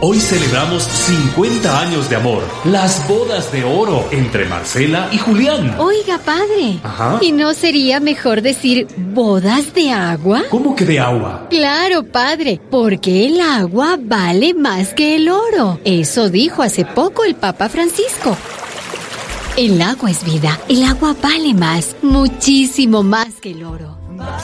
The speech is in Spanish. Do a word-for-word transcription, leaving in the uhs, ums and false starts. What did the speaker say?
Hoy celebramos cincuenta años de amor, las bodas de oro entre Marcela y Julián. Oiga, padre. Ajá. ¿Y no sería mejor decir bodas de agua? ¿Cómo que de agua? Claro, padre, porque el agua vale más que el oro. Eso dijo hace poco el Papa Francisco. El agua es vida. El agua vale más, muchísimo más que el oro.